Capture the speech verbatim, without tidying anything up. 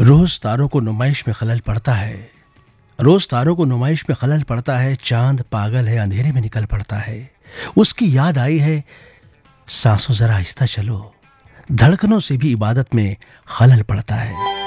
रोज तारों को नुमाइश में खलल पड़ता है रोज तारों को नुमाइश में खलल पड़ता है। चांद पागल है, अंधेरे में निकल पड़ता है। उसकी याद आई है, सांसों जरा आहिस्ता चलो, धड़कनों से भी इबादत में खलल पड़ता है।